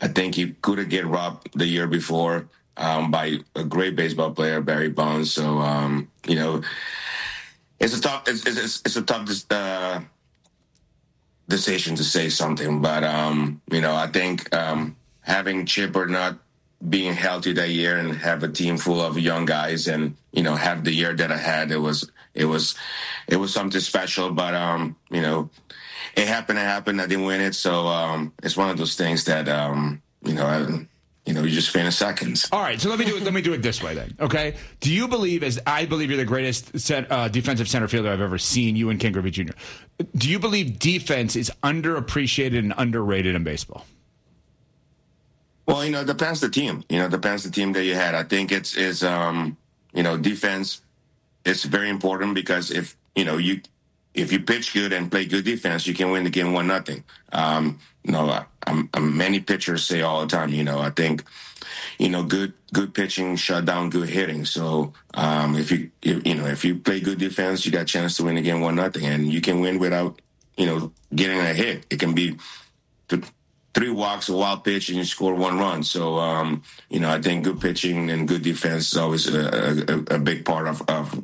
I think he could have get robbed the year before by a great baseball player, Barry Bonds. So it's a tough decision to say something, but I think having Chipper not being healthy that year and have a team full of young guys and have the year that I had, it was something special. But it happened. I didn't win it, so it's one of those things that you just finish seconds. All right, so let me do it this way then. Okay, do you believe, as I believe you're the greatest defensive center fielder I've ever seen, you and Ken Griffey Jr. Do you believe defense is underappreciated and underrated in baseball? Well, it depends the team. Depends the team that you had. I think it's defense is very important because if you pitch good and play good defense, you can win the game 1-0. Many pitchers say all the time, I think, good pitching shut down good hitting. So if you play good defense, you got a chance to win the game 1-0, and you can win without getting a hit. It can be 3 walks, a wild pitch, and you score 1 run. So I think good pitching and good defense is always a big part of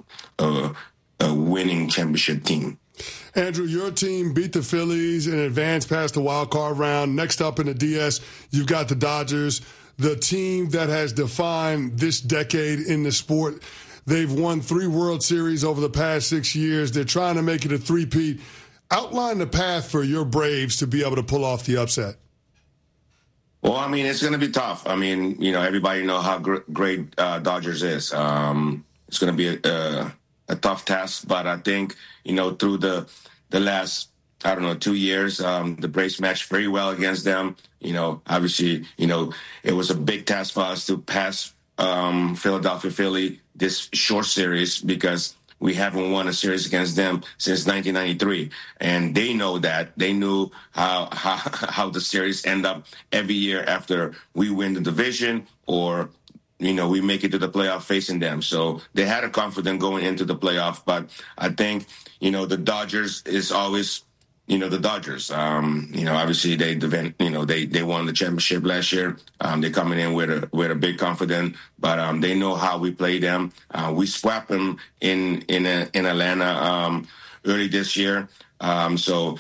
a winning championship team. Andrew, your team beat the Phillies and advanced past the wild card round. Next up in the DS, you've got the Dodgers, the team that has defined this decade in the sport. They've won 3 World Series over the past 6 years. They're trying to make it a three-peat. Outline the path for your Braves to be able to pull off the upset. Well, it's going to be tough. Everybody know how great Dodgers is. It's going to be a tough task, but I think, through the last, 2 years, the Braves matched very well against them. Obviously, it was a big task for us to pass Philadelphia Philly this short series because we haven't won a series against them since 1993. And they know that. They knew how the series end up every year after we win the division or we make it to the playoff facing them. So they had a confidence going into the playoff. But I think, the Dodgers is always, the Dodgers. Obviously they won the championship last year. They're coming in with a big confidence, but they know how we play them. We swept them in Atlanta early this year. So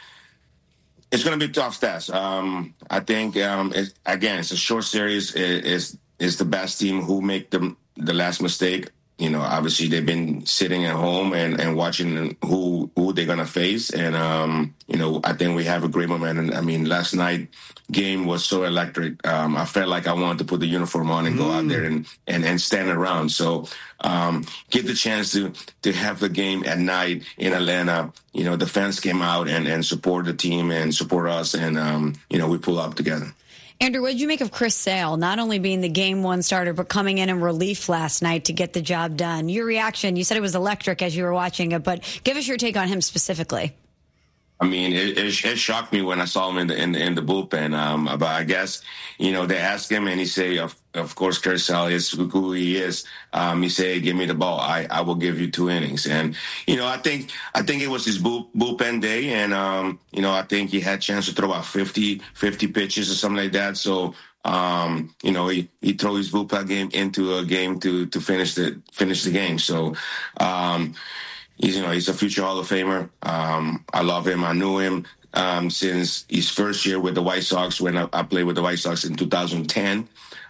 it's going to be a tough task. I think it's a short series. Is the best team who make the last mistake. Obviously they've been sitting at home and watching who they're going to face. And, I think we have a great momentum. Last night game was so electric. I felt like I wanted to put the uniform on and go out there and stand around. So get the chance to have the game at night in Atlanta. The fans came out and support the team and support us. And, we pull up together. Andrew, what did you make of Chris Sale, not only being the Game 1 starter, but coming in relief last night to get the job done? Your reaction, you said it was electric as you were watching it, but give us your take on him specifically. It shocked me when I saw him in the bullpen. But I guess, they asked him and he say, of course, Chris Sale is who he is. He said, give me the ball. I will give you 2 innings. And, I think it was his bullpen day. And, I think he had a chance to throw out 50 pitches or something like that. So, he throw his bullpen game into a game to finish the game. So, he's a future Hall of Famer. I love him. I knew him since his first year with the White Sox when I played with the White Sox in 2010.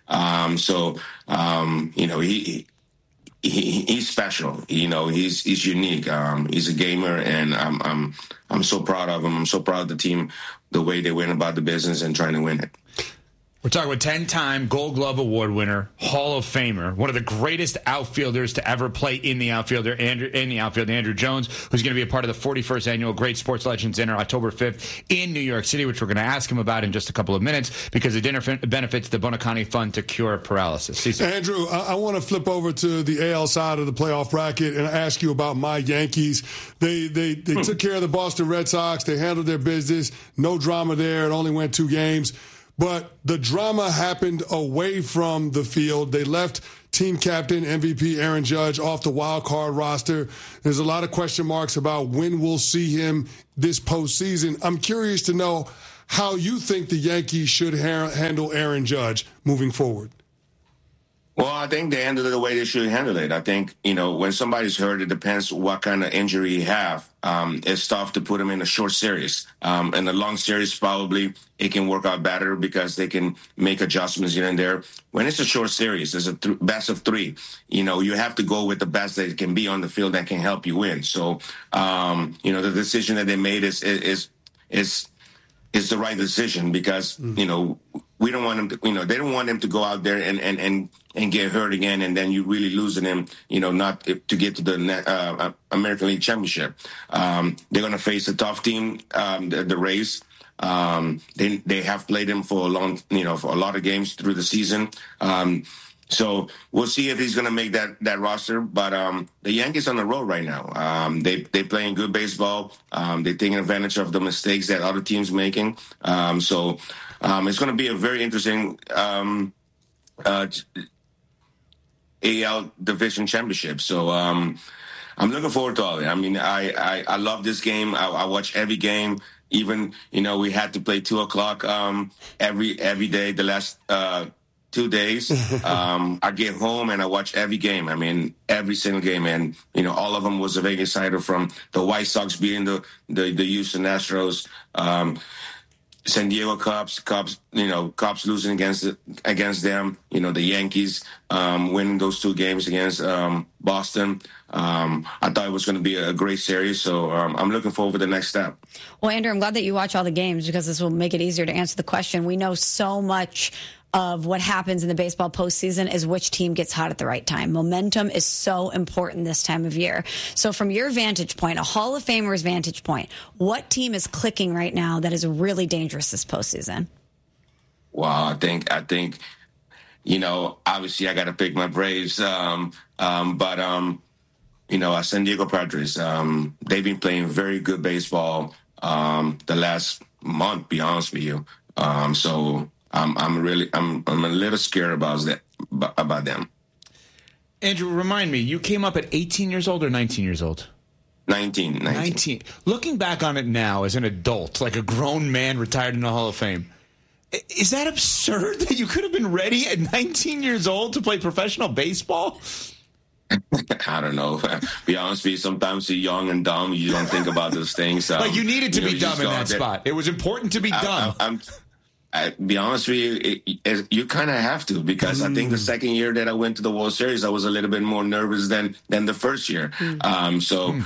He's special. He's unique. He's a gamer, and I'm so proud of him. I'm so proud of the team, the way they went about the business and trying to win it. We're talking with 10-time Gold Glove Award winner, Hall of Famer, one of the greatest outfielders to ever play in the outfield, Andrew Jones, who's going to be a part of the 41st annual Great Sports Legends Dinner October 5th in New York City, which we're going to ask him about in just a couple of minutes because the dinner benefits the Bonacani Fund to cure paralysis. Cesar. Andrew, I want to flip over to the AL side of the playoff bracket and ask you about my Yankees. They took care of the Boston Red Sox. They handled their business. No drama there. It only went 2 games. But the drama happened away from the field. They left team captain, MVP Aaron Judge off the wild card roster. There's a lot of question marks about when we'll see him this postseason. I'm curious to know, how you think the Yankees should handle Aaron Judge moving forward. Well, I think they handled it the way they should handle it. I think, when somebody's hurt, it depends what kind of injury you have. It's tough to put them in a short series. In a long series, probably it can work out better because they can make adjustments here and there. When it's a short series, it's a best of three. You have to go with the best that can be on the field that can help you win. So, the decision that they made is the right decision because, we don't want him to, they don't want him to go out there and get hurt again, and then you really losing him, not to get to the American League Championship. They're going to face a tough team, the Rays. They have played him for for a lot of games through the season. So we'll see if he's going to make that roster. But the Yankees on the road right now. They playing good baseball. They're taking advantage of the mistakes that other teams making. So it's going to be a very interesting AL Division Championship. So I'm looking forward to all of it. I mean, I love this game. I watch every game. Even we had to play 2:00 every day the last 2 days. I get home and I watch every game. I mean, every single game. And, all of them was a Vegas insider, from the White Sox beating the Houston Astros, San Diego Cubs, Cubs losing against them, the Yankees winning those 2 games against Boston. I thought it was going to be a great series, so I'm looking forward to the next step. Well, Andrew, I'm glad that you watch all the games because this will make it easier to answer the question. We know so much of what happens in the baseball postseason is which team gets hot at the right time. Momentum is so important this time of year. So from your vantage point, a Hall of Famer's vantage point, what team is clicking right now that is really dangerous this postseason? Well, I think, obviously I got to pick my Braves. San Diego Padres, they've been playing very good baseball the last month, be honest with you. So I'm a little scared about them. Andrew, remind me, you came up at 18 years old or 19 years old? 19. Looking back on it now as an adult, like a grown man retired in the Hall of Fame, is that absurd that you could have been ready at 19 years old to play professional baseball? I don't know. Be honest with you, sometimes you're young and dumb. You don't think about those things. Like you needed to be dumb in that spot. It was important to be dumb. I'll be honest with you, you kind of have to, because I think the second year that I went to the World Series, I was a little bit more nervous than the first year. It's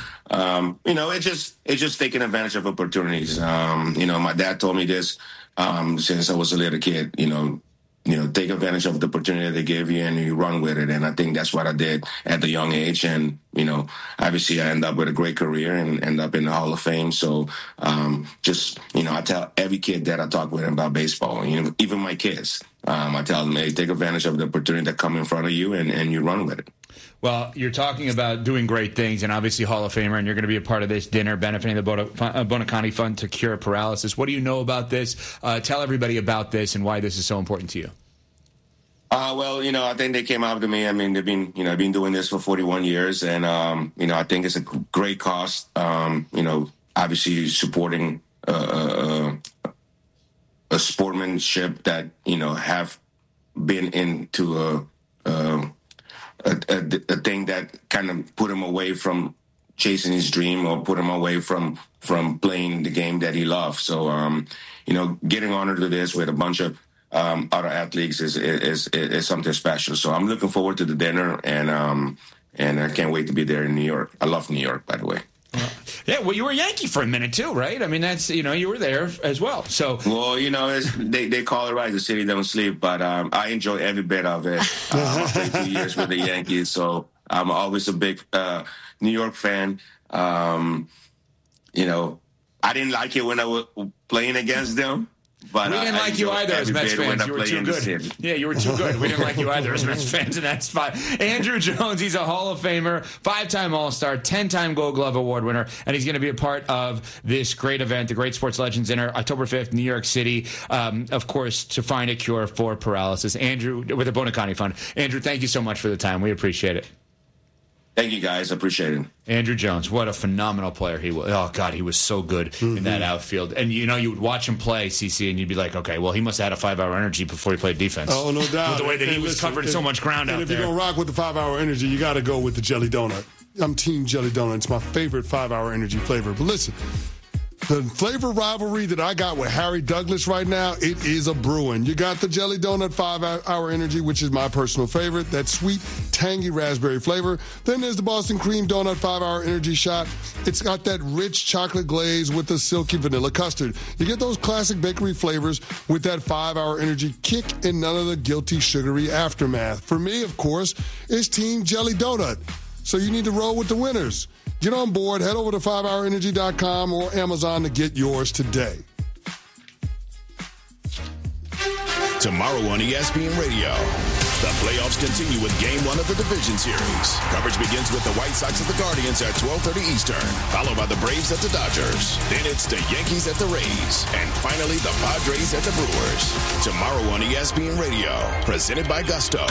just taking advantage of opportunities. My dad told me this since I was a little kid, take advantage of the opportunity they gave you and you run with it. And I think that's what I did at the young age. And, obviously I end up with a great career and end up in the Hall of Fame. So I tell every kid that I talk with about baseball, even my kids, I tell them, hey, take advantage of the opportunity that come in front of you and you run with it. Well, you're talking about doing great things and obviously Hall of Famer, and you're going to be a part of this dinner benefiting the Buoniconti Fund to cure paralysis. What do you know about this? Tell everybody about this and why this is so important to you. I think they came out to me. I mean, they've been doing this for 41 years, and I think it's a great cause. Obviously supporting a sportsmanship that have been into a thing that kind of put him away from chasing his dream or put him away from playing the game that he loved. So, getting honored to this with a bunch of other athletes is something special. So I'm looking forward to the dinner, and I can't wait to be there in New York. I love New York, by the way. Yeah, well, you were a Yankee for a minute too, right? I mean, that's you were there as well. So, well, they call it right, the city don't sleep, but I enjoy every bit of it. I played 2 years with the Yankees, so I'm always a big New York fan. I didn't like it when I was playing against them. But we didn't like you either as Mets fans. You were too good. Yeah, you were too good. We didn't like you either as Mets fans in that spot. Andrew Jones, he's a Hall of Famer, 5-time All-Star, 10-time Gold Glove Award winner, and he's going to be a part of this great event, the Great Sports Legends Dinner, October 5th, New York City, of course, to find a cure for paralysis. Andrew, with the Buoniconti Fund. Andrew, thank you so much for the time. We appreciate it. Thank you, guys. Appreciate it. Andrew Jones, what a phenomenal player he was. Oh, God, he was so good in that outfield. And, you would watch him play, CC, and you'd be like, okay, well, he must have had a 5-hour energy before he played defense. Oh, no doubt. With the way that he was covering so much ground out there. And if you're going to rock with the 5-hour energy, you got to go with the Jelly Donut. I'm Team Jelly Donut. It's my favorite 5-hour energy flavor. But listen, the flavor rivalry that I got with Harry Douglas right now, it is a brewing. You got the Jelly Donut 5-hour energy, which is my personal favorite, that sweet, tangy raspberry flavor. Then there's the Boston Cream Donut 5-hour energy shot. It's got that rich chocolate glaze with the silky vanilla custard. You get those classic bakery flavors with that 5-hour energy kick and none of the guilty sugary aftermath. For me, of course, it's Team Jelly Donut. So you need to roll with the winners. Get on board. Head over to 5hourenergy.com or Amazon to get yours today. Tomorrow on ESPN Radio, the playoffs continue with Game 1 of the Division Series. Coverage begins with the White Sox at the Guardians at 12:30 Eastern, followed by the Braves at the Dodgers. Then it's the Yankees at the Rays, and finally the Padres at the Brewers. Tomorrow on ESPN Radio, presented by Gusto.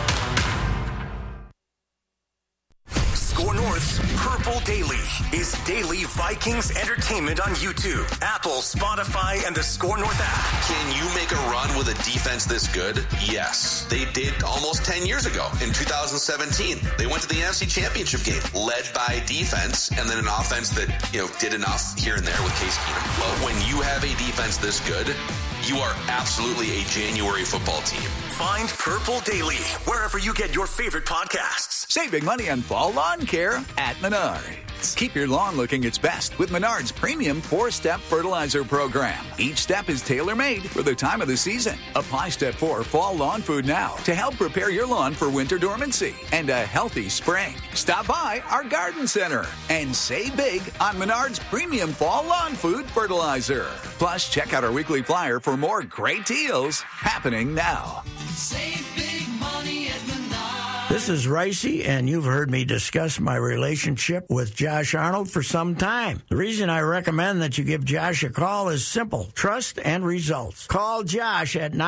Score North's Purple Daily is daily Vikings entertainment on YouTube, Apple, Spotify, and the Score North app. Can you make a run with a defense this good? Yes. They did almost 10 years ago in 2017. They went to the NFC Championship game, led by defense and then an offense that, did enough here and there with Case Keenum. Well, when you have a defense this good, you are absolutely a January football team. Find Purple Daily wherever you get your favorite podcasts. Save big money on fall lawn care at Menards. Keep your lawn looking its best with Menards' premium 4-step fertilizer program. Each step is tailor-made for the time of the season. Apply Step 4 Fall Lawn Food now to help prepare your lawn for winter dormancy and a healthy spring. Stop by our garden center and save big on Menards' premium Fall Lawn Food fertilizer. Plus, check out our weekly flyer for more great deals happening now. Save big money at Menards. This is Ricey, and you've heard me discuss my relationship with Josh Arnold for some time. The reason I recommend that you give Josh a call is simple: trust and results. Call Josh at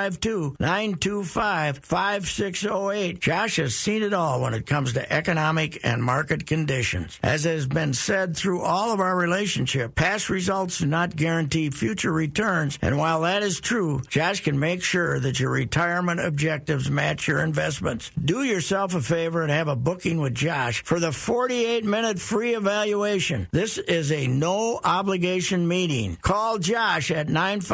952-925-5608. Josh has seen it all when it comes to economic and market conditions. As has been said through all of our relationship, past results do not guarantee future returns, and while that is true, Josh can make sure that your retirement objectives match your investments. Do yourself a favor and have a booking with Josh for the 48-minute free evaluation. This is a no-obligation meeting. Call Josh at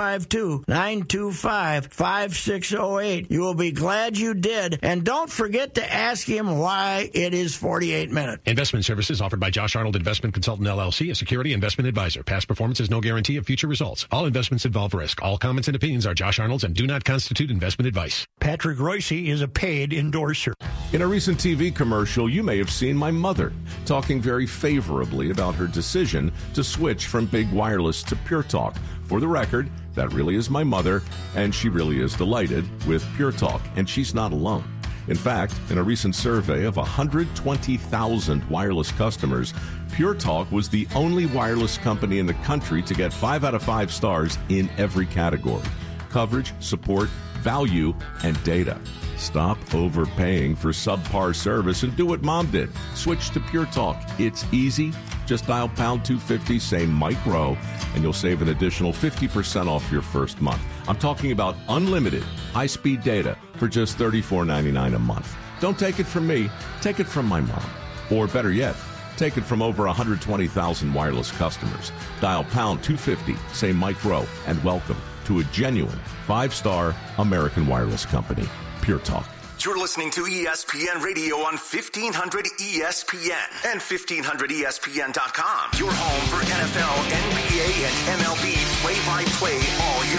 952-925-5608. You will be glad you did, and don't forget to ask him why it is 48 minutes. Investment services offered by Josh Arnold Investment Consultant, LLC, a security investment advisor. Past performance is no guarantee of future results. All investments involve risk. All comments and opinions are Josh Arnold's and do not constitute investment advice. Patrick Royce is a paid endorser. In a recent TV commercial, you may have seen my mother talking very favorably about her decision to switch from Big Wireless to Pure Talk. For the record, that really is my mother, and she really is delighted with Pure Talk, and she's not alone. In fact, in a recent survey of 120,000 wireless customers, Pure Talk was the only wireless company in the country to get 5 out of 5 stars in every category: coverage, support, value, and data. Stop overpaying for subpar service and do what Mom did. Switch to Pure Talk. It's easy. Just dial pound 250, say micro, and you'll save an additional 50% off your first month. I'm talking about unlimited high-speed data for just $34.99 a month. Don't take it from me. Take it from my mom. Or better yet, take it from over 120,000 wireless customers. Dial pound 250, say micro, and welcome to a genuine 5-star American wireless company. Pure Talk. You're listening to ESPN Radio on 1500 ESPN and 1500ESPN.com. Your home for NFL, NBA, and MLB play-by-play all year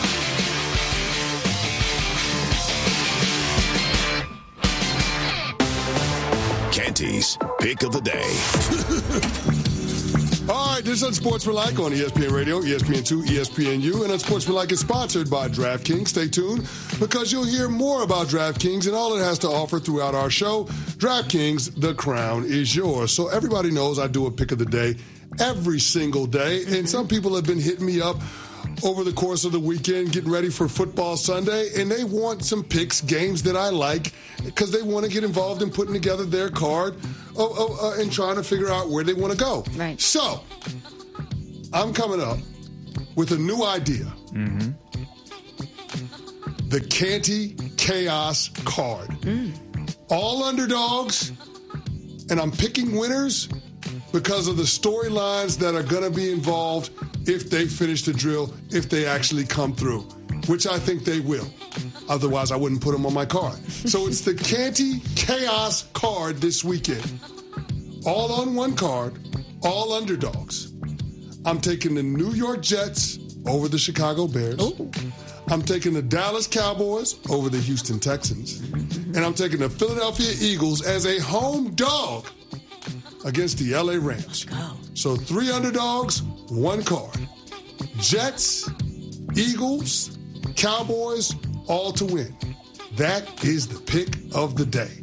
long. Canty's Pick of the Day. All right, this is Unsportsmanlike on ESPN Radio, ESPN2, ESPNU, and Unsportsmanlike is sponsored by DraftKings. Stay tuned because you'll hear more about DraftKings and all it has to offer throughout our show. DraftKings, the crown is yours. So everybody knows I do a pick of the day every single day, and some people have been hitting me up over the course of the weekend, getting ready for football Sunday, and they want some picks, games that I like, because they want to get involved in putting together their card in trying to figure out where they want to go. Right. So, I'm coming up with a new idea. Mm-hmm. The Canty Chaos card. All underdogs, and I'm picking winners because of the storylines that are going to be involved if they finish the drill, if they actually come through, which I think they will. Otherwise, I wouldn't put them on my card. So it's the Canty Chaos card this weekend. All on one card, all underdogs. I'm taking the New York Jets over the Chicago Bears. Ooh. I'm taking the Dallas Cowboys over the Houston Texans. And I'm taking the Philadelphia Eagles as a home dog against the LA Rams. Let's go. So 3 underdogs, 1 card. Jets, Eagles, Cowboys, all to win. That is the pick of the day.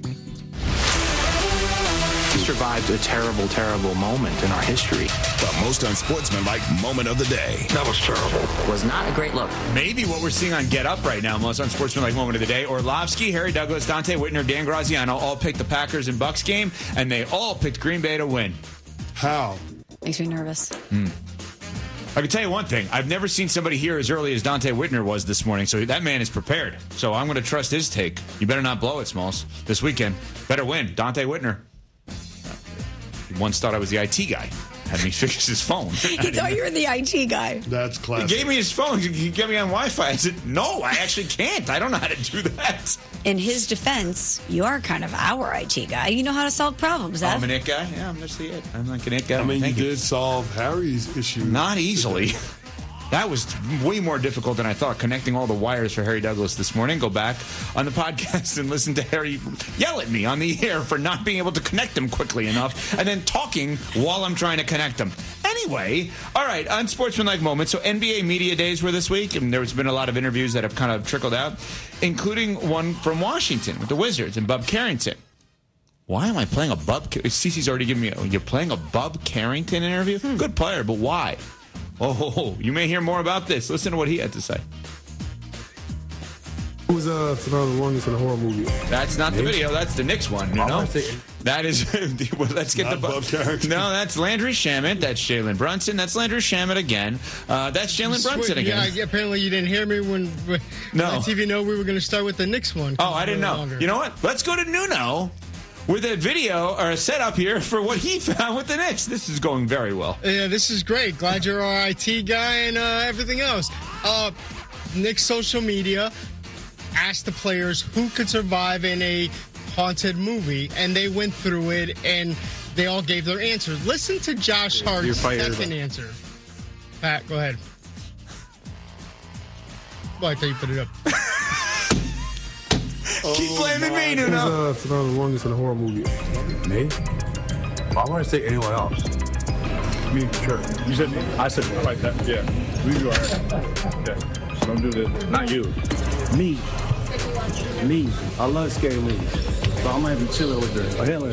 We survived a terrible, terrible moment in our history. The most unsportsmanlike moment of the day. That was terrible. Was not a great look. Maybe what we're seeing on Get Up right now, most unsportsmanlike moment of the day. Orlovsky, Harry Douglas, Dante Whitner, Dan Graziano all picked the Packers and Bucks game, and they all picked Green Bay to win. How? Makes me nervous. I can tell you one thing. I've never seen somebody here as early as Dante Whitner was this morning, so that man is prepared. So I'm going to trust his take. You better not blow it, Smalls, this weekend. Better win. Dante Whitner. Once thought I was the IT guy. Had me fix his phone. He thought you were the IT guy. That's classic. He gave me his phone. He got me on Wi-Fi. I said, no, I actually can't. I don't know how to do that. In his defense, you are kind of our IT guy. You know how to solve problems, Ev. I'm an it guy? Yeah, I'm just the it. I'm like an it guy. I mean, Thank you did solve Harry's issue. Not easily. That was way more difficult than I thought, connecting all the wires for Harry Douglas this morning. Go back on the podcast and listen to Harry yell at me on the air for not being able to connect them quickly enough and then talking while I'm trying to connect them. Anyway, all right, unsportsmanlike moments. So NBA Media Days were this week, and there's been a lot of interviews that have kind of trickled out, including one from Washington with the Wizards and Bub Carrington. Why am I playing a Bub? Cece's already given me, you're playing a Bub Carrington interview? Good player, but why? Oh, you may hear more about this. Listen to what he had to say. Who's the longest in a horror movie? That's not the video. That's the Knicks one. You know, that is. Well, let's get not the Bob Carrington. No, that's Landry Shamet. That's Jalen Brunson. That's Landry Shamet again. That's Jalen Brunson again. Yeah, apparently you didn't hear me when no. TV know we were going to start with the Knicks one. Oh, I didn't know. Longer. You know what? Let's go to Nuno with a video or a setup here for what he found with the Knicks. This is going very well. Yeah, this is great. Glad you're our IT guy and everything else. Knicks social media asked the players who could survive in a haunted movie, and they went through it, and they all gave their answers. Listen to Josh Hart's second answer. Pat, go ahead. Well, I thought you put it up. Keep blaming me, Nuno. Who's the longest in a horror movie? Me? I want to say anyone else. Me, sure. You said me? I said me. Like that? Yeah. You are. Yeah. Don't do this. Not you. Me. I love scary movies. So I might be chilling with her. Helen.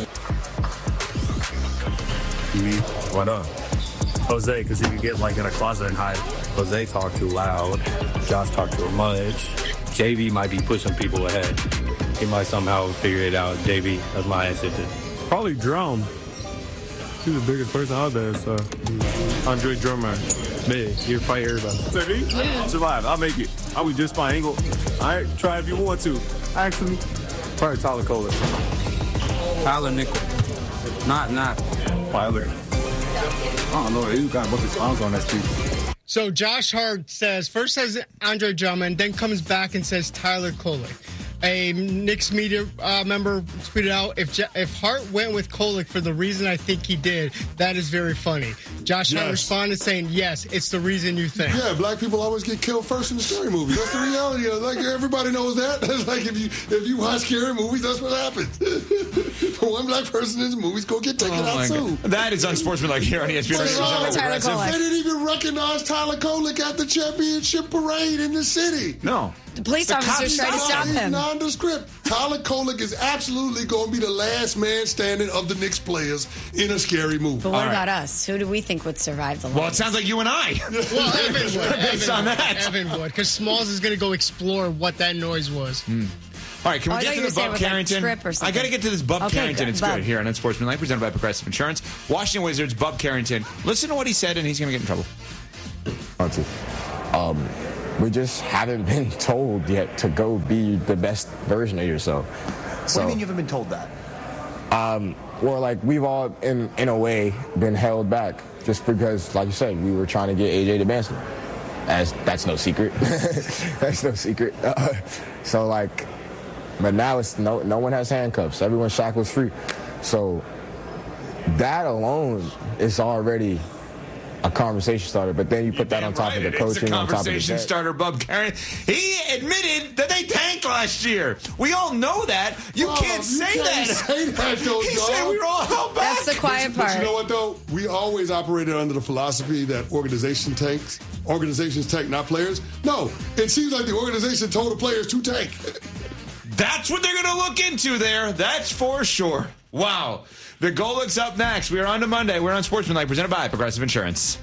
Me? Why not? Jose, because he could get like in a closet and hide. Jose talked too loud. Josh talked too much. JV might be pushing people ahead. He might somehow figure it out. JV, that's my answer. Probably Drum. He's the biggest person out there, so. Andre Drummond. Me, you fight everybody. Say me? Yeah. Survive. I'll make it. I'll be just my angle. All right, try if you want to. Actually, probably Tyler Kohler. Tyler Nickel. Not Tyler. I don't know. You got a bunch of songs on that street. So Josh Hart first says Andre Drummond, then comes back and says Tyler Kolek. A Knicks media member tweeted out, if Hart went with Kolek for the reason I think he did, that is very funny. Josh Hart responded saying, yes, it's the reason you think. Yeah, black people always get killed first in the scary movies. That's the reality of it. Like, everybody knows that. That's like if you watch scary movies, that's what happens. One black person in the movies go get taken out soon. That is unsportsmanlike here on ESPN. They didn't even recognize Tyler Kolek at the championship parade in the city. No. The police officers tried to stop him. Nondescript. Tyler Kolek is absolutely going to be the last man standing of the Knicks players in a scary movie. But what about us? Who do we think would survive the longest? Well, it sounds like you and I. Well, Evan would. Based on that. Evan would, because Smalls is going to go explore what that noise was. All right, can we get to the Bub Carrington? I got to get to this Bub Carrington. It's good here on Unsportsmanlike, presented by Progressive Insurance. Washington Wizards, Bub Carrington. Listen to what he said, and he's going to get in trouble. We just haven't been told yet to go be the best version of yourself. What do you mean you haven't been told that? Well, like, we've all, in a way, been held back just because, like you said, we were trying to get AJ to Bandston. That's no secret. That's no secret. So, like, but now it's no one has handcuffs. Everyone's shackles free. So that alone is already a conversation starter. But then you put that on top of the coaching, on top of the conversation starter, Bub Carrington. He admitted that they tanked last year. We all know that. You can't say that. Say that though, he said we were all held back. That's the quiet part. But you know what, though? We always operated under the philosophy that organizations tank, not players. No, it seems like the organization told the players to tank. That's what they're going to look into there. That's for sure. Wow. The Golic's up next. We are on to Monday. We're on Sportsmanlike, presented by Progressive Insurance.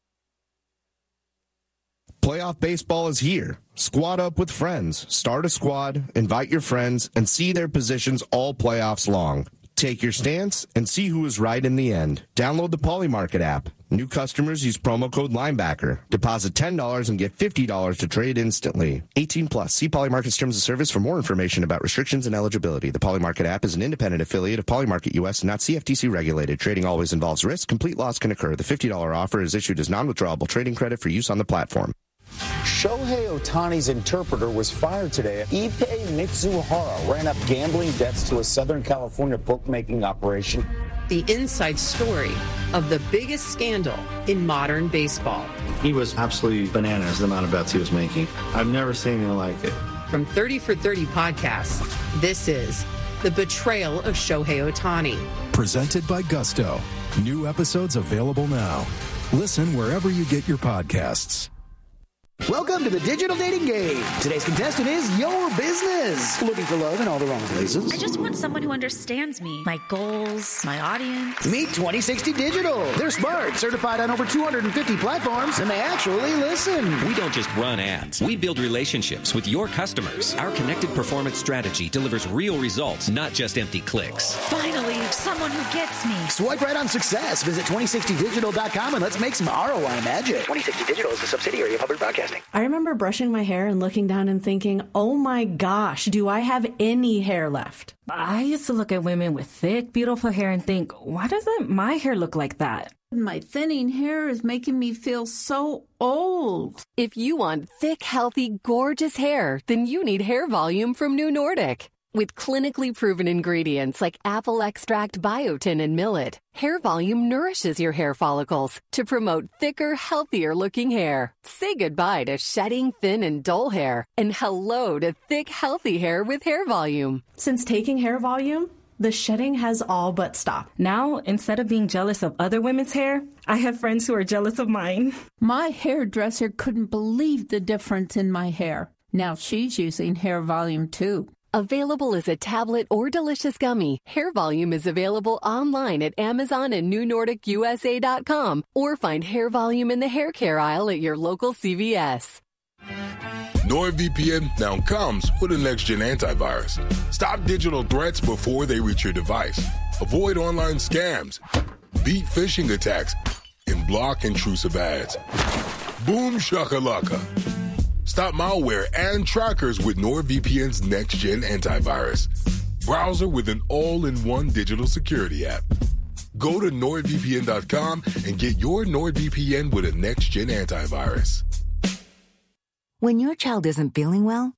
Playoff baseball is here. Squad up with friends. Start a squad, invite your friends, and see their positions all playoffs long. Take your stance and see who is right in the end. Download the Polymarket app. New customers use promo code Linebacker. Deposit $10 and get $50 to trade instantly. 18 plus. See Polymarket's terms of service for more information about restrictions and eligibility. The Polymarket app is an independent affiliate of Polymarket US, not CFTC regulated. Trading always involves risk. Complete loss can occur. The $50 offer is issued as non-withdrawable trading credit for use on the platform. Shohei Ohtani's interpreter was fired today. Ippei Mitsuhara ran up gambling debts to a Southern California bookmaking operation. The inside story of the biggest scandal in modern baseball. He was absolutely bananas, the amount of bets he was making. I've never seen anything like it. From 30 for 30 podcasts, this is The Betrayal of Shohei Ohtani. Presented by Gusto. New episodes available now. Listen wherever you get your podcasts. Welcome to the Digital Dating Game. Today's contestant is your business. Looking for love in all the wrong places? I just want someone who understands me, my goals, my audience. Meet 2060 Digital. They're smart, certified on over 250 platforms, and they actually listen. We don't just run ads. We build relationships with your customers. Our connected performance strategy delivers real results, not just empty clicks. Finally, someone who gets me. Swipe right on success. Visit 2060digital.com and let's make some ROI magic. 2060 Digital is a subsidiary of Hubbard Broadcasting. I remember brushing my hair and looking down and thinking, oh my gosh, do I have any hair left? I used to look at women with thick, beautiful hair and think, why doesn't my hair look like that? My thinning hair is making me feel so old. If you want thick, healthy, gorgeous hair, then you need Hair Volume from New Nordic. With clinically proven ingredients like apple extract, biotin, and millet, Hair Volume nourishes your hair follicles to promote thicker, healthier-looking hair. Say goodbye to shedding, thin, and dull hair, and hello to thick, healthy hair with Hair Volume. Since taking Hair Volume, the shedding has all but stopped. Now, instead of being jealous of other women's hair, I have friends who are jealous of mine. My hairdresser couldn't believe the difference in my hair. Now she's using Hair Volume too. Available as a tablet or delicious gummy, Hair Volume is available online at Amazon and NewNordicUSA.com, or find Hair Volume in the hair care aisle at your local CVS. NordVPN now comes with a next-gen antivirus. Stop digital threats before they reach your device. Avoid online scams, beat phishing attacks, and block intrusive ads. Boom shakalaka. Stop malware and trackers with NordVPN's next-gen antivirus. Browser with an all-in-one digital security app. Go to NordVPN.com and get your NordVPN with a next-gen antivirus. When your child isn't feeling well,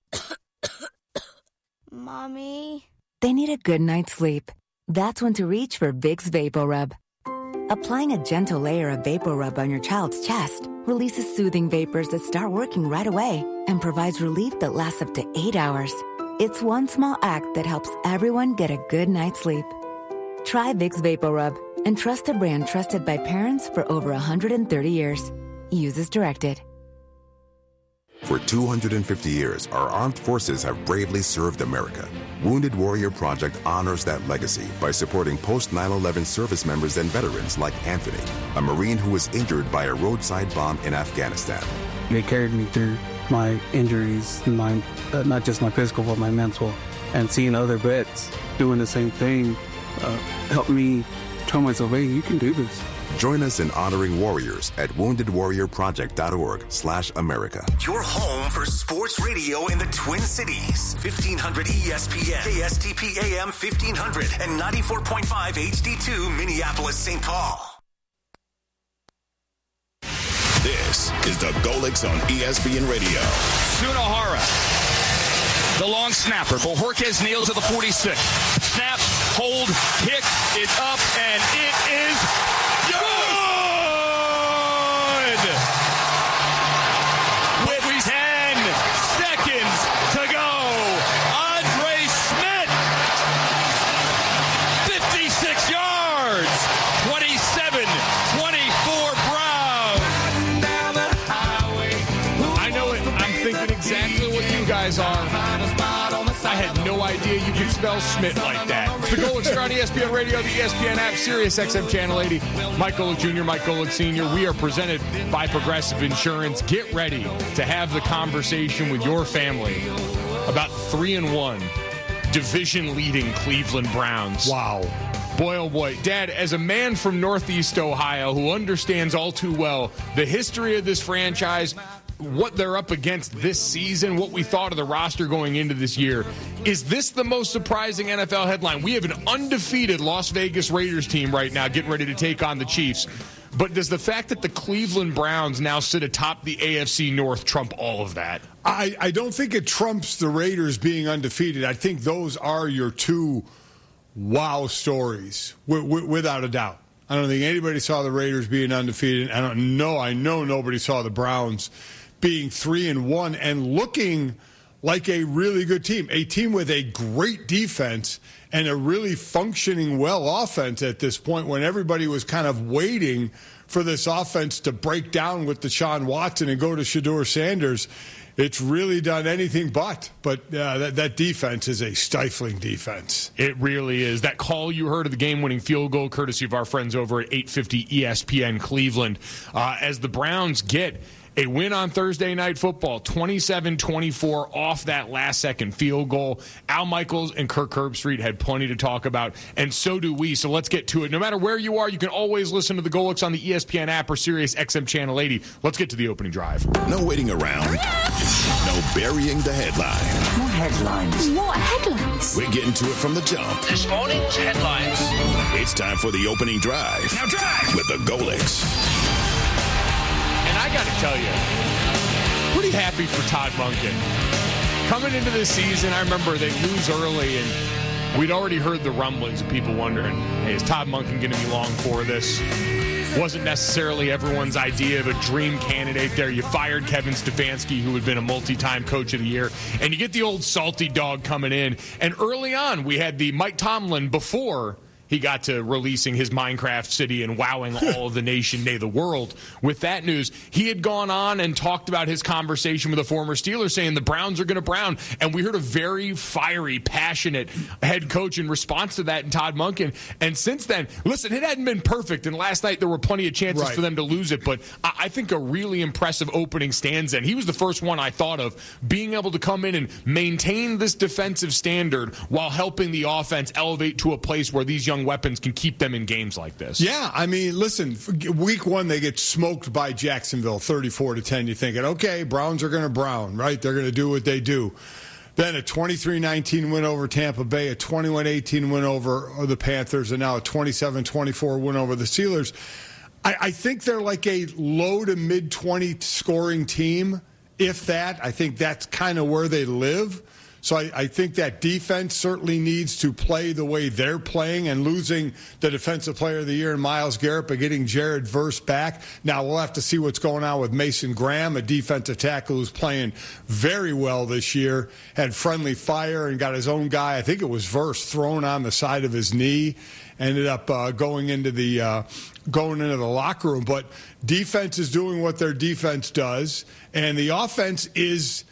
Mommy? They need a good night's sleep. That's when to reach for Vicks VapoRub. Applying a gentle layer of VapoRub on your child's chest releases soothing vapors that start working right away and provides relief that lasts up to 8 hours. It's one small act that helps everyone get a good night's sleep. Try Vicks VapoRub and trust a brand trusted by parents for over 130 years. Use as directed. For 250 years, our armed forces have bravely served America. Wounded Warrior Project honors that legacy by supporting post-9/11 service members and veterans like Anthony, a Marine who was injured by a roadside bomb in Afghanistan. They carried me through my injuries, not just my physical, but my mental. and seeing other vets doing the same thing helped me tell myself, hey, you can do this. Join us in honoring warriors at woundedwarriorproject.org/America. Your home for sports radio in the Twin Cities. 1500 ESPN, KSTP AM 1500, and 94.5 HD2 Minneapolis, St. Paul. This is the Golix on ESPN Radio. Sunahara, the long snapper. Bojorquez nails to the 46. Snap, hold, kick, it's up, and it is good! With 10 seconds to go, Andre Smith, 56 yards, 27-24 Browns. I know it. I'm thinking exactly what you guys are. I had no idea you could spell Smith like that. It's the Golix on ESPN Radio, the ESPN app, Sirius XM Channel 80. Mike Golick Jr., Mike Golick Sr. We are presented by Progressive Insurance. Get ready to have the conversation with your family about 3-1 division-leading Cleveland Browns. Wow. Boy, oh boy. Dad, as a man from Northeast Ohio who understands all too well the history of this franchise, what they're up against this season, what we thought of the roster going into this year, is this the most surprising NFL headline? We have an undefeated Las Vegas Raiders team right now getting ready to take on the Chiefs. But does the fact that the Cleveland Browns now sit atop the AFC North trump all of that? I don't think it trumps the Raiders being undefeated. I think those are your two wow stories, without a doubt. I don't think anybody saw the Raiders being undefeated. I know nobody saw the Browns being 3-1 and looking like a really good team, a team with a great defense and a really functioning well offense at this point when everybody was kind of waiting for this offense to break down with Deshaun Watson and go to Shedeur Sanders. It's really done anything but that defense is a stifling defense. It really is. That call you heard of the game-winning field goal, courtesy of our friends over at 850 ESPN Cleveland, as the Browns get a win on Thursday Night Football, 27-24 off that last-second field goal. Al Michaels and Kirk Herbstreit had plenty to talk about, and so do we. So let's get to it. No matter where you are, you can always listen to the Golix on the ESPN app or Sirius XM Channel 80. Let's get to the opening drive. No waiting around. No burying the headline. More headlines. What headlines? We're getting to it from the jump. This morning's headlines. It's time for the opening drive. Now drive! With the Golix. And I got to tell you, pretty happy for Todd Monken. Coming into this season, I remember they lose early, and we'd already heard the rumblings of people wondering, hey, is Todd Monken going to be long for this? Wasn't necessarily everyone's idea of a dream candidate there. You fired Kevin Stefanski, who had been a multi-time coach of the year, and you get the old salty dog coming in. And early on, we had the Mike Tomlin before he got to releasing his Minecraft city and wowing all of the nation, nay, the world. With that news, he had gone on and talked about his conversation with a former Steeler saying the Browns are going to Brown. And we heard a very fiery, passionate head coach in response to that in Todd Monken. And since then, listen, it hadn't been perfect. And last night there were plenty of chances for them to lose it. But I think a really impressive opening stanza. And he was the first one I thought of being able to come in and maintain this defensive standard while helping the offense elevate to a place where these young weapons can keep them in games like this. Yeah, I mean, listen, week one they get smoked by Jacksonville 34-10. You're thinking, okay, Browns are going to Brown, right? They're going to do what they do. Then a 23-19 win over Tampa Bay, a 21-18 win over the Panthers, and now a 27-24 win over the Steelers. I think they're like a low to mid-20 scoring team, if that. I think that's kind of where they live. So I think that defense certainly needs to play the way they're playing, and losing the Defensive Player of the Year in Myles Garrett, but getting Jared Verse back. Now, we'll have to see what's going on with Mason Graham, a defensive tackle who's playing very well this year, had friendly fire and got his own guy. I think it was Verse thrown on the side of his knee, ended up going into the locker room. But defense is doing what their defense does, and the offense is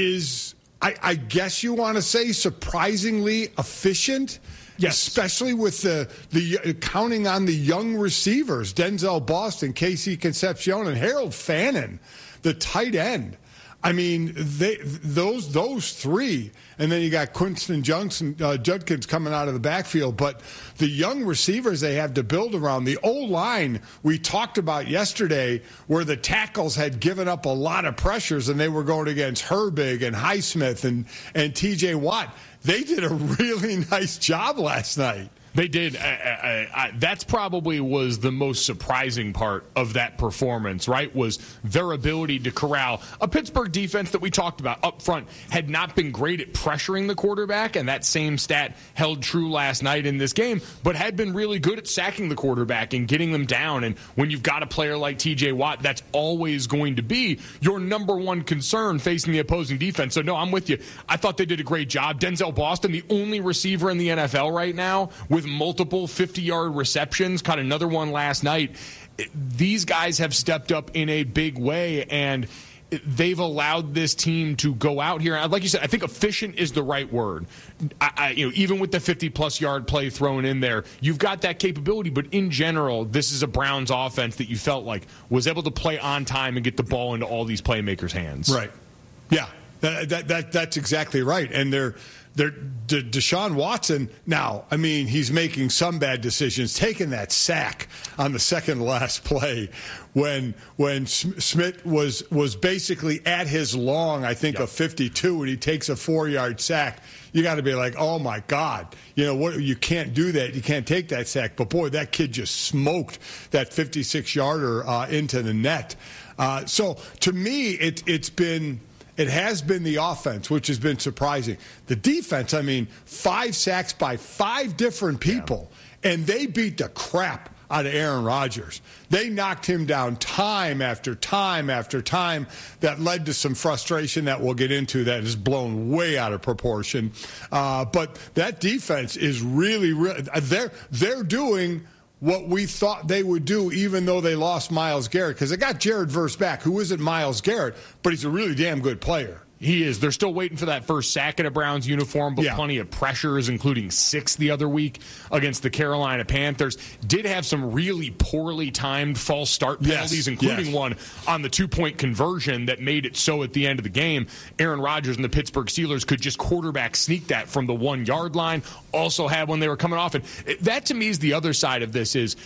I guess you want to say surprisingly efficient, yes, especially with the counting on the young receivers, Denzel Boston, Casey Concepcion, and Harold Fannin, the tight end. I mean, those three, and then you got Quinton Judkins coming out of the backfield. But the young receivers they have to build around, the O-line we talked about yesterday, where the tackles had given up a lot of pressures, and they were going against Herbig and Highsmith and T.J. Watt. They did a really nice job last night. They did. That's probably was the most surprising part of that performance, right, was their ability to corral a Pittsburgh defense that we talked about up front had not been great at pressuring the quarterback, and that same stat held true last night in this game, but had been really good at sacking the quarterback and getting them down. And when you've got a player like T.J. Watt, that's always going to be your number one concern facing the opposing defense. So, no, I'm with you. I thought they did a great job. Denzel Boston, the only receiver in the NFL right now with multiple 50-yard receptions, caught another one last night. These guys have stepped up in a big way, and they've allowed this team to go out here. And like you said, I think efficient is the right word. Even with the 50-plus yard play thrown in there, you've got that capability. But in general, this is a Browns offense that you felt like was able to play on time and get the ball into all these playmakers' hands. Right. Yeah, that's exactly right. And Deshaun Watson, now, I mean, he's making some bad decisions, taking that sack on the second last play when Smith was basically at his long, I think, of 52, and he takes a 4-yard sack. You got to be like, oh, my God. You can't do that. You can't take that sack. But, boy, that kid just smoked that 56-yarder into the net. So, to me, it has been the offense, which has been surprising. The defense, I mean, 5 sacks by 5 different people, and they beat the crap out of Aaron Rodgers. They knocked him down time after time after time. That led to some frustration that we'll get into that is blown way out of proportion. But that defense is really they're doing what we thought they would do, even though they lost Myles Garrett, because they got Jared Verse back, who isn't Myles Garrett, but he's a really damn good player. He is. They're still waiting for that first sack in a Browns uniform, but plenty of pressures, including 6 the other week against the Carolina Panthers. Did have some really poorly timed false start penalties, including one on the 2-point conversion that made it so at the end of the game, Aaron Rodgers and the Pittsburgh Steelers could just quarterback sneak that from the 1-yard line. Also had when they were coming off. And that, to me, is the other side of this is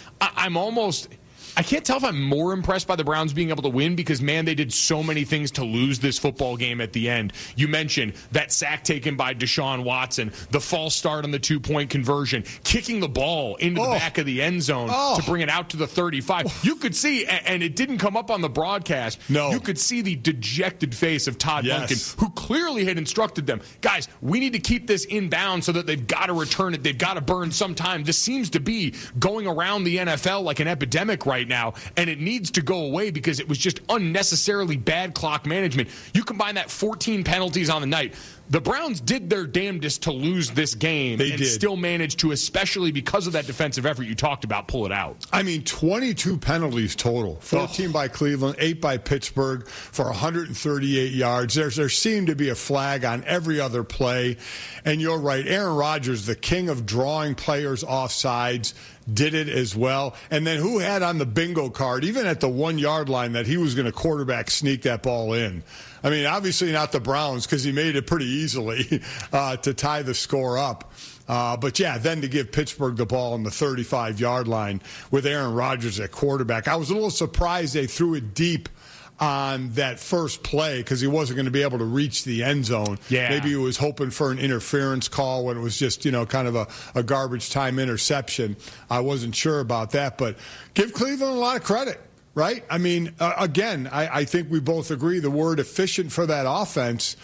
I can't tell if I'm more impressed by the Browns being able to win because, man, they did so many things to lose this football game at the end. You mentioned that sack taken by Deshaun Watson, the false start on the 2-point conversion, kicking the ball into the back of the end zone to bring it out to the 35. You could see, and it didn't come up on the broadcast, you could see the dejected face of Todd Monken, who clearly had instructed them, guys, we need to keep this inbound so that they've got to return it. They've got to burn some time. This seems to be going around the NFL like an epidemic right now, and it needs to go away because it was just unnecessarily bad clock management. You combine that 14 penalties on the night. The Browns did their damnedest to lose this game still managed to, especially because of that defensive effort you talked about, pull it out. I mean, 22 penalties total. 14 by Cleveland, 8 by Pittsburgh for 138 yards. There seemed to be a flag on every other play. And you're right, Aaron Rodgers, the king of drawing players off sides, did it as well. And then who had on the bingo card, even at the 1-yard line, that he was going to quarterback sneak that ball in? I mean, obviously not the Browns because he made it pretty easily to tie the score up. But, yeah, then to give Pittsburgh the ball on the 35-yard line with Aaron Rodgers at quarterback. I was a little surprised they threw it deep on that first play because he wasn't going to be able to reach the end zone. Yeah. Maybe he was hoping for an interference call when it was just, kind of a garbage time interception. I wasn't sure about that. But give Cleveland a lot of credit. Right? I mean, again, I think we both agree the word efficient for that offense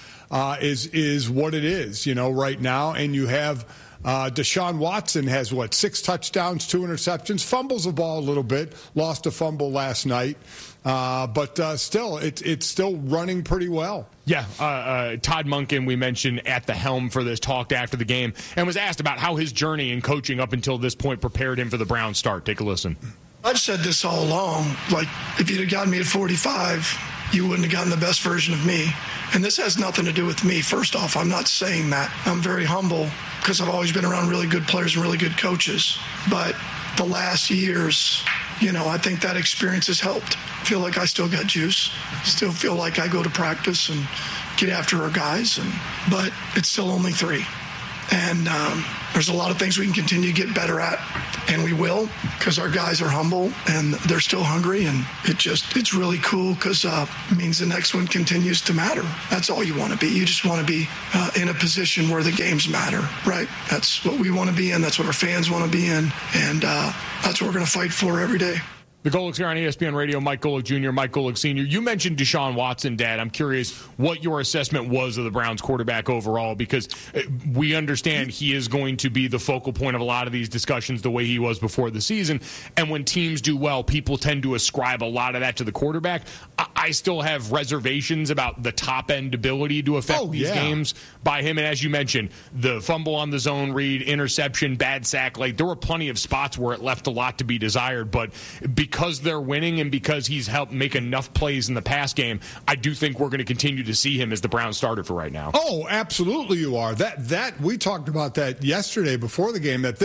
is what it is, right now. And you have Deshaun Watson has, 6 touchdowns, 2 interceptions, fumbles the ball a little bit, lost a fumble last night. But still, it's still running pretty well. Yeah, Todd Monken, we mentioned at the helm for this, talked after the game and was asked about how his journey in coaching up until this point prepared him for the Browns start. Take a listen. I've said this all along, if you'd have gotten me at 45, you wouldn't have gotten the best version of me. And this has nothing to do with me. First off, I'm not saying that. I'm very humble because I've always been around really good players and really good coaches. But the last years, I think that experience has helped. feel like I still got juice. Still feel like I go to practice and get after our guys. But it's still only 3. And there's a lot of things we can continue to get better at, and we will, because our guys are humble and they're still hungry, and it's really cool because it means the next one continues to matter. That's all you want to be. You just want to be in a position where the games matter, right? That's what we want to be in. That's what our fans want to be in, and that's what we're going to fight for every day. The Golics here on ESPN Radio, Mike Golic Jr., Mike Golic Sr. You mentioned Deshaun Watson, Dad. I'm curious what your assessment was of the Browns quarterback overall, because we understand he is going to be the focal point of a lot of these discussions the way he was before the season. And when teams do well, people tend to ascribe a lot of that to the quarterback. I still have reservations about the top-end ability to affect these games by him. And as you mentioned, the fumble on the zone read, interception, bad sack, like there were plenty of spots where it left a lot to be desired. But because they're winning and because he's helped make enough plays in the pass game, I do think we're going to continue to see him as the Browns starter for right now. Oh, absolutely you are. That we talked about that yesterday before the game, that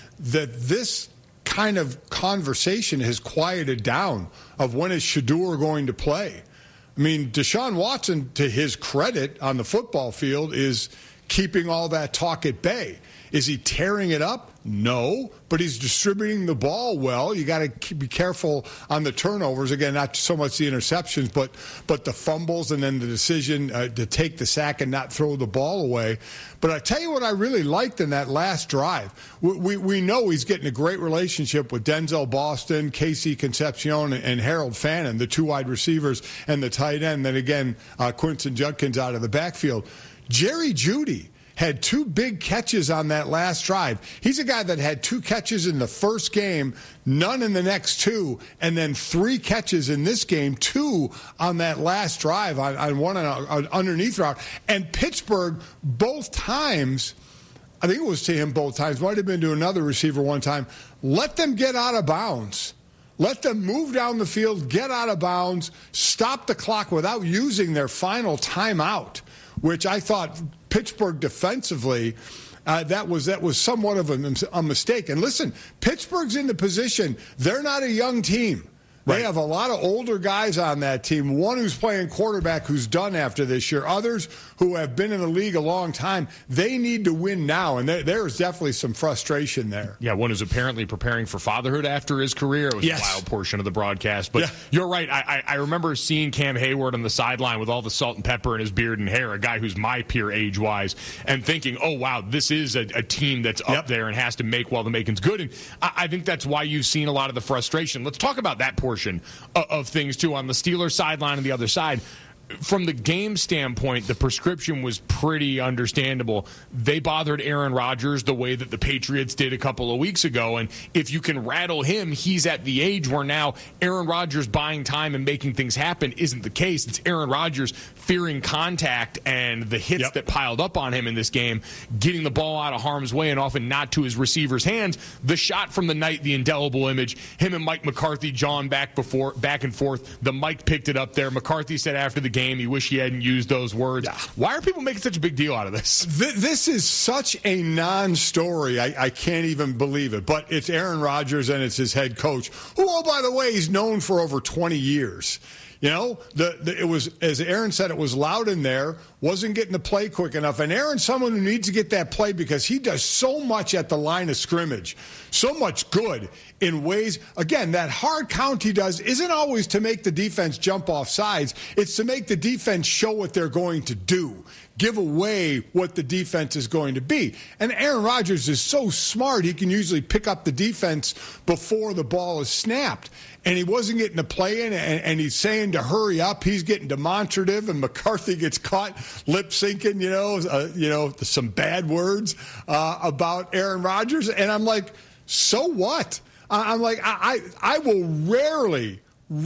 this kind of conversation has quieted down of when is Shedeur going to play. I mean, Deshaun Watson, to his credit on the football field, is keeping all that talk at bay. Is he tearing it up? No, but he's distributing the ball well. You got to be careful on the turnovers. Again, not so much the interceptions, but the fumbles and then the decision to take the sack and not throw the ball away. But I tell you what I really liked in that last drive. We know he's getting a great relationship with Denzel Boston, Casey Concepcion, and Harold Fannin, the 2 wide receivers, and the tight end. Then again, Quinton Judkins out of the backfield. Jerry Jeudy had 2 big catches on that last drive. He's a guy that had 2 catches in the first game, none in the next 2, and then 3 catches in this game, 2 on that last drive, on one underneath route. And Pittsburgh, both times, I think it was to him both times, might have been to another receiver one time, let them get out of bounds. Let them move down the field, get out of bounds, stop the clock without using their final timeout, which I thought Pittsburgh defensively, that was somewhat of a mistake. And listen, Pittsburgh's in the position, they're not a young team. They have a lot of older guys on that team. One who's playing quarterback who's done after this year. Others who have been in the league a long time. They need to win now, and there's definitely some frustration there. Yeah, one who's apparently preparing for fatherhood after his career. It was a wild portion of the broadcast. But you're right. I remember seeing Cam Hayward on the sideline with all the salt and pepper in his beard and hair, a guy who's my peer age-wise, and thinking, oh, wow, this is a team that's up there and has to make while the making's good. And I think that's why you've seen a lot of the frustration. Let's talk about that portion of things, too, on the Steelers sideline and the other side. From the game standpoint, the prescription was pretty understandable. They bothered Aaron Rodgers the way that the Patriots did a couple of weeks ago, and if you can rattle him, he's at the age where now Aaron Rodgers buying time and making things happen isn't the case. It's Aaron Rodgers fearing contact and the hits that piled up on him in this game, getting the ball out of harm's way and often not to his receiver's hands. The shot from the night, the indelible image, him and Mike McCarthy jawing back and forth. The mic picked it up there. McCarthy said after the game he wished he hadn't used those words. Why are people making such a big deal out of this? This is such a non-story. I can't even believe it. But it's Aaron Rodgers and it's his head coach, who, oh, by the way, he's known for over 20 years. You know, it was, as Aaron said, it was loud in there, wasn't getting the play quick enough. And Aaron's someone who needs to get that play because he does so much at the line of scrimmage, so much good in ways. Again, that hard count he does isn't always to make the defense jump off sides. It's to make the defense show what they're going to do, give away what the defense is going to be. And Aaron Rodgers is so smart, he can usually pick up the defense before the ball is snapped. And he wasn't getting the play in, and he's saying to hurry up. He's getting demonstrative, and McCarthy gets caught lip syncing, some bad words about Aaron Rodgers. And I'm like, so what? I'm like, I will rarely,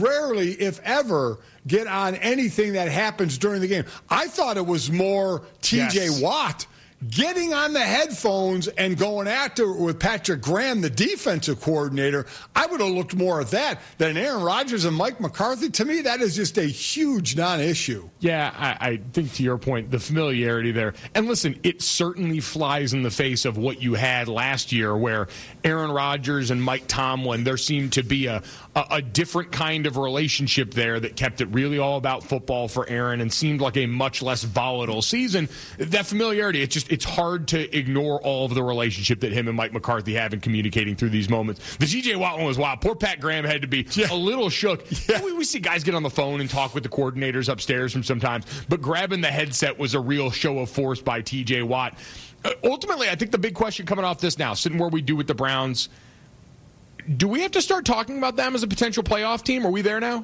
if ever, get on anything that happens during the game. I thought it was more T.J. Watt getting on the headphones and going after it with Patrick Graham, the defensive coordinator, I would have looked more at that than Aaron Rodgers and Mike McCarthy. To me, that is just a huge non-issue. Yeah, I think to your point, the familiarity there. And listen, it certainly flies in the face of what you had last year where Aaron Rodgers and Mike Tomlin, there seemed to be a different kind of relationship there that kept it really all about football for Aaron and seemed like a much less volatile season. That familiarity, it's hard to ignore all of the relationship that him and Mike McCarthy have in communicating through these moments. The TJ Watt one was wild. Poor Pat Graham had to be a little shook. Yeah. We see guys get on the phone and talk with the coordinators upstairs from sometimes, but grabbing the headset was a real show of force by TJ Watt. Ultimately, I think the big question coming off this now, sitting where we do with the Browns, do we have to start talking about them as a potential playoff team? Are we there now?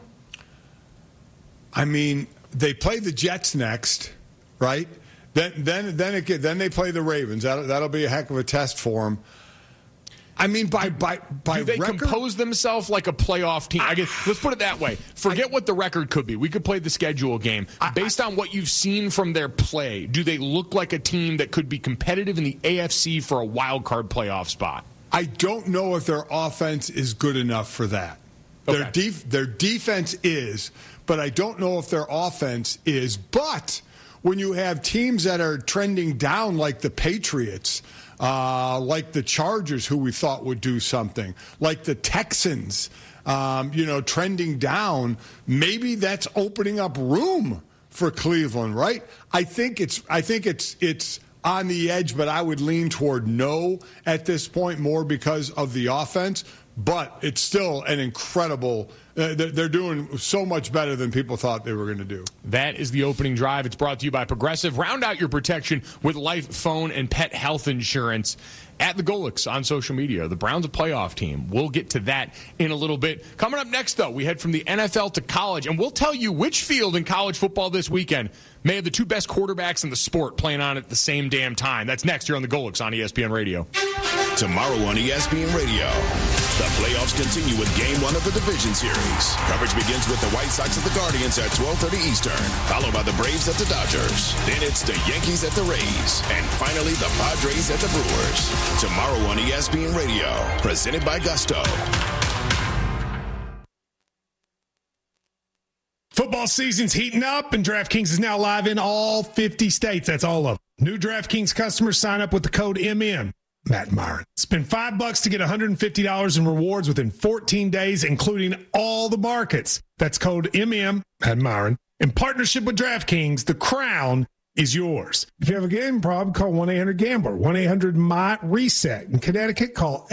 I mean, they play the Jets next, right? Then they play the Ravens. That'll be a heck of a test for them. I mean, by do they record? Compose themselves like a playoff team? I guess, let's put it that way. Forget what the record could be. We could play the schedule game. Based on what you've seen from their play, do they look like a team that could be competitive in the AFC for a wild card playoff spot? I don't know if their offense is good enough for that. Okay. Their defense is, but I don't know if their offense is. But when you have teams that are trending down like the Patriots, like the Chargers, who we thought would do something, like the Texans, trending down, maybe that's opening up room for Cleveland, right? I think it's on the edge, but I would lean toward no at this point, more because of the offense. But it's still an incredible. They're doing so much better than people thought they were going to do. That is the opening drive. It's brought to you by Progressive. Round out your protection with life, phone, and pet health insurance. At the Golics on social media, the Browns a playoff team. We'll get to that in a little bit. Coming up next, though, we head from the NFL to college, and we'll tell you which field in college football this weekend may have the two best quarterbacks in the sport playing on at the same damn time. That's next here on the Golics on ESPN Radio. Tomorrow on ESPN Radio, the playoffs continue with Game 1 of the Division Series. Coverage begins with the White Sox at the Guardians at 12:30 Eastern, followed by the Braves at the Dodgers. Then it's the Yankees at the Rays, and finally the Padres at the Brewers. Tomorrow on ESPN Radio, presented by Gusto. Football season's heating up, and DraftKings is now live in all 50 states. That's all of them. New DraftKings customers sign up with the code MM. Matt Myron. Spend $5 to get $150 in rewards within 14 days, including all the markets. That's code MM, Matt Myron. In partnership with DraftKings, the crown is yours. If you have a gambling problem, call 1-800-GAMBLER, 1-800-MY-RESET. In Connecticut, call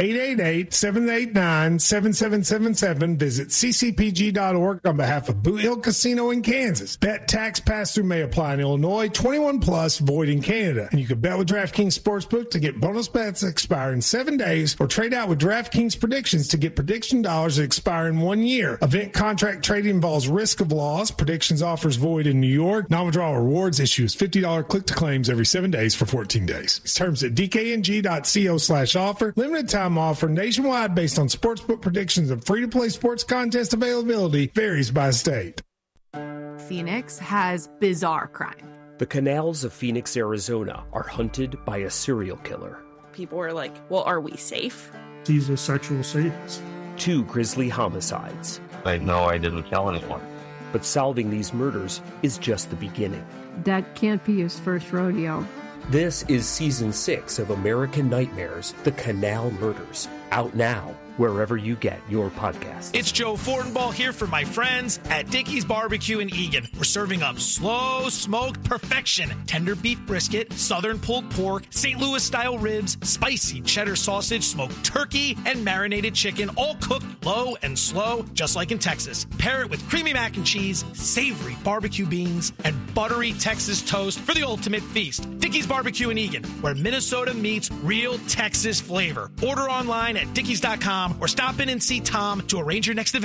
888-789-7777. Visit ccpg.org on behalf of Boot Hill Casino in Kansas. Bet tax pass-through may apply in Illinois. 21 plus, void in Canada. And you can bet with DraftKings Sportsbook to get bonus bets that expire in 7 days, or trade out with DraftKings Predictions to get prediction dollars that expire in 1 year. Event contract trading involves risk of loss. Predictions offers void in New York. Non-withdrawal rewards issues $50 click-to-claims every 7 days for 14 days. Terms at dkng.co/offer. Limited time offer nationwide based on sportsbook predictions and free-to-play sports contest availability varies by state. Phoenix has bizarre crime. The canals of Phoenix, Arizona are hunted by a serial killer. People were like, well, are we safe? He's a sexual sadist. 2 grisly homicides. I know I didn't kill anyone. But solving these murders is just the beginning. That can't be his first rodeo. This is Season 6 of American Nightmares, The Canal Murders. Out now, wherever you get your podcasts. It's Joe Fortenbaugh here for my friends at Dickey's Barbecue in Eagan. We're serving up slow smoked perfection, tender beef brisket, southern pulled pork, St. Louis style ribs, spicy cheddar sausage, smoked turkey, and marinated chicken, all cooked low and slow, just like in Texas. Pair it with creamy mac and cheese, savory barbecue beans, and buttery Texas toast for the ultimate feast. Dickey's Barbecue in Eagan, where Minnesota meets real Texas flavor. Order online at dickeys.com or stop in and see Tom to arrange your next event.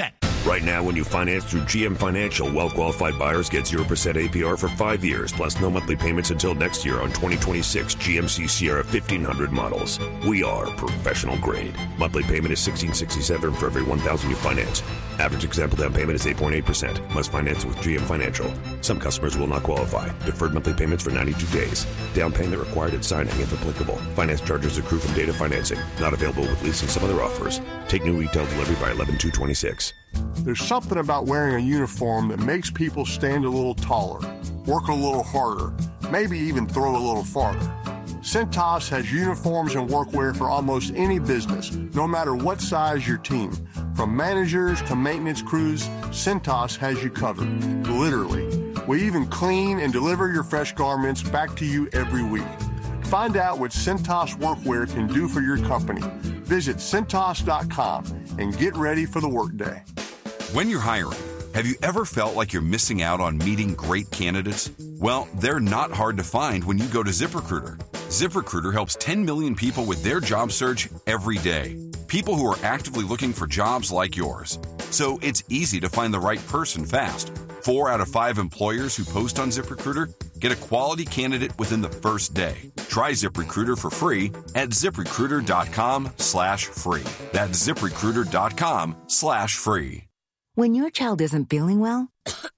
Right now, when you finance through GM Financial, well-qualified buyers get 0% APR for 5 years, plus no monthly payments until next year on 2026 GMC Sierra 1500 models. We are professional grade. Monthly payment is $1,667 for every $1,000 you finance. Average example down payment is 8.8%. Must finance with GM Financial. Some customers will not qualify. Deferred monthly payments for 92 days. Down payment required at signing if applicable. Finance charges accrue from data financing. Not available with lease and some other offers. Take new retail delivery by 11/2/26. There's something about wearing a uniform that makes people stand a little taller, work a little harder, maybe even throw a little farther. Cintas has uniforms and workwear for almost any business, no matter what size your team. From managers to maintenance crews, Cintas has you covered, literally. We even clean and deliver your fresh garments back to you every week. Find out what Cintas workwear can do for your company. Visit Cintas.com and get ready for the workday. When you're hiring, have you ever felt like you're missing out on meeting great candidates? Well, they're not hard to find when you go to ZipRecruiter. ZipRecruiter helps 10 million people with their job search every day. People who are actively looking for jobs like yours. So it's easy to find the right person fast. 4 out of 5 employers who post on ZipRecruiter get a quality candidate within the first day. Try ZipRecruiter for free at ZipRecruiter.com/free. That's ZipRecruiter.com/free. When your child isn't feeling well,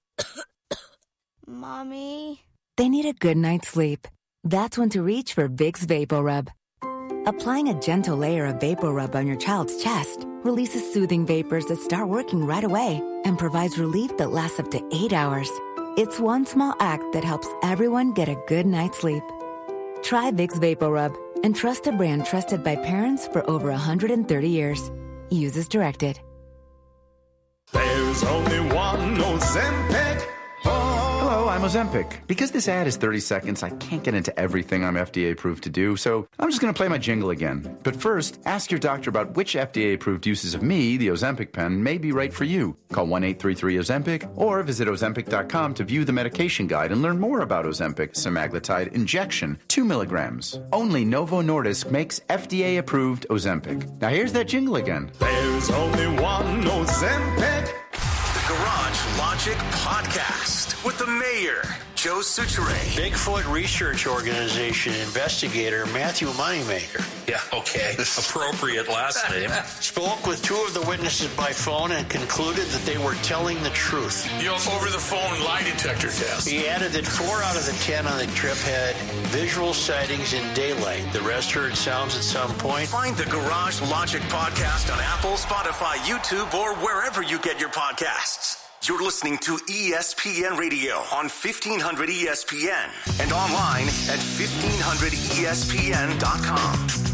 Mommy, they need a good night's sleep. That's when to reach for Vicks VapoRub. Applying a gentle layer of VapoRub on your child's chest releases soothing vapors that start working right away and provides relief that lasts up to 8 hours. It's one small act that helps everyone get a good night's sleep. Try Vicks VapoRub and trust a brand trusted by parents for over 130 years. Use as directed. There's only one Ozempic. Hello, I'm Ozempic. Because this ad is 30 seconds, I can't get into everything I'm FDA approved to do, so I'm just going to play my jingle again. But first, ask your doctor about which FDA approved uses of me, the Ozempic pen, may be right for you. Call 1-833-OZEMPIC or visit Ozempic.com to view the medication guide and learn more about Ozempic semaglutide injection, 2 milligrams. Only Novo Nordisk makes FDA approved Ozempic. Now here's that jingle again. There's only one Ozempic. The Garage Logic Podcast with the mayor, Joe Soucheray. Bigfoot Research Organization investigator Matthew Moneymaker. Yeah, okay. Appropriate last name. Spoke with 2 of the witnesses by phone and concluded that they were telling the truth. Over-the-phone lie detector test. He added that 4 out of the 10 on the trip had visual sightings in daylight. The rest heard sounds at some point. Find the Garage Logic Podcast on Apple, Spotify, YouTube, or wherever you get your podcasts. You're listening to ESPN Radio on 1500 ESPN and online at 1500ESPN.com.